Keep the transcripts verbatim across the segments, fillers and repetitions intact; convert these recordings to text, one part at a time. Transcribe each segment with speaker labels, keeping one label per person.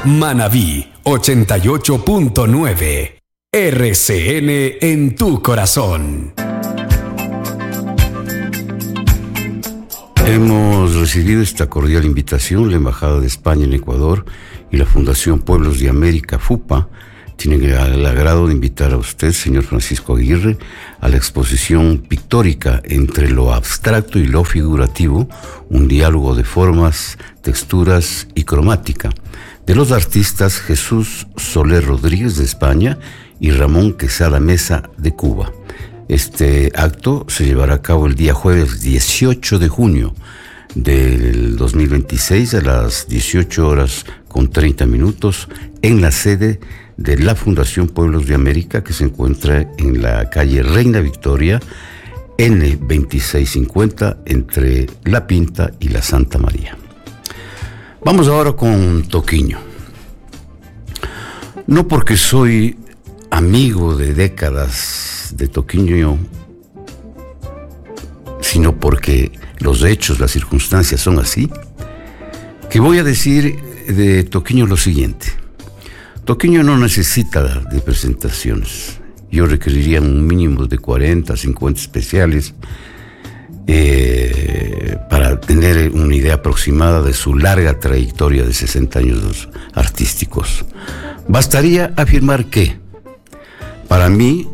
Speaker 1: Manabí ochenta y ocho punto nueve. R C N en tu corazón.
Speaker 2: Hemos recibido esta cordial invitación. La Embajada de España en Ecuador y la Fundación Pueblos de América, FUPA, tienen el agrado de invitar a usted, señor Francisco Aguirre, a la exposición pictórica Entre lo abstracto y lo figurativo, un diálogo de formas, texturas y cromática, de los artistas Jesús Soler Rodríguez de España y Ramón Quesada Mesa de Cuba. Este acto se llevará a cabo el día jueves dieciocho de junio del dos mil veintiséis a las dieciocho horas con treinta minutos en la sede de la Fundación Pueblos de América, que se encuentra en la calle Reina Victoria, N veintiséis cincuenta, entre La Pinta y la Santa María. Vamos ahora con Toquinho. No porque soy amigo de décadas de Toquinho, sino porque los hechos, las circunstancias son así, que voy a decir de Toquinho lo siguiente. Toquinho no necesita de presentaciones. Yo requeriría un mínimo de cuarenta, cincuenta especiales eh, para tener una idea aproximada de su larga trayectoria de sesenta años artísticos. Bastaría afirmar que, para mí,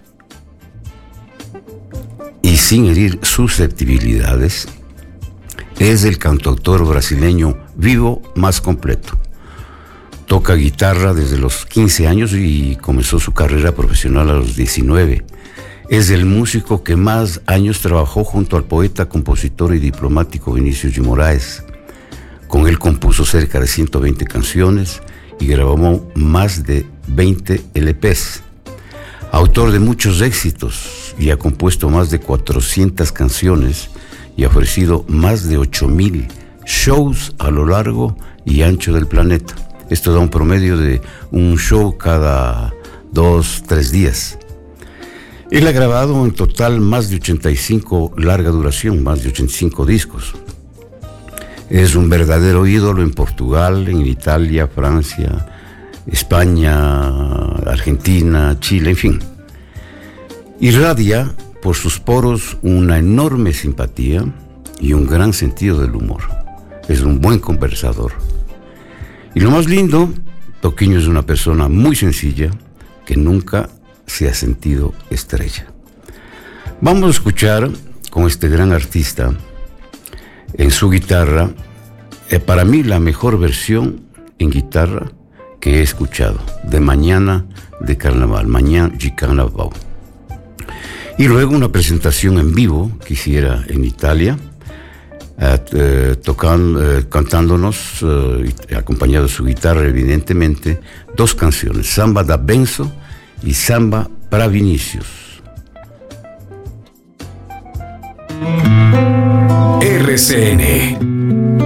Speaker 2: y sin herir susceptibilidades, es el cantautor brasileño vivo más completo. Toca guitarra desde los quince años y comenzó su carrera profesional a los diecinueve. Es el músico que más años trabajó junto al poeta, compositor y diplomático Vinicius de Moraes. Con él compuso cerca de ciento veinte canciones y grabó más de veinte L Pes. Autor de muchos éxitos y ha compuesto más de cuatrocientas canciones y ha ofrecido más de ocho mil shows a lo largo y ancho del planeta. Esto da un promedio de un show cada dos, tres días. Él ha grabado en total más de ochenta y cinco larga duración, más de ochenta y cinco discos. Es un verdadero ídolo en Portugal, en Italia, Francia, España, Argentina, Chile, en fin. Irradia por sus poros una enorme simpatía y un gran sentido del humor. Es un buen conversador. Y lo más lindo, Toquinho es una persona muy sencilla que nunca se ha sentido estrella. Vamos a escuchar con este gran artista en su guitarra, eh, para mí la mejor versión en guitarra que he escuchado, de Mañana de Carnaval, Mañana de Carnaval. Y luego una presentación en vivo que hiciera en Italia, eh, eh, tocando, eh, cantándonos, eh, acompañado de su guitarra evidentemente, dos canciones, Samba da Benzo y Samba para Vinicius.
Speaker 1: R C N